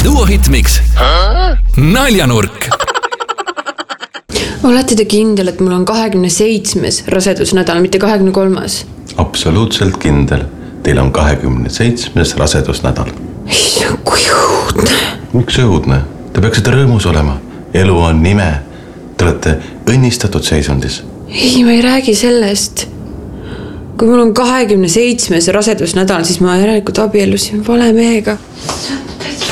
Duo Hitmix Naljanurk. Olete te kindel, et mul on 27. rasedusnädal, mitte 23. Absoluutselt kindel. Teil on 27. rasedusnädal. Kui õudne. Miks õudne? Te peaksite rõõmus olema. Elu on nime. Te olete õnnistatud seisundis. Ei, ma ei räägi sellest. Kui mul on 27. rasedusnädal, siis ma järelikult abiellusin vale mehega.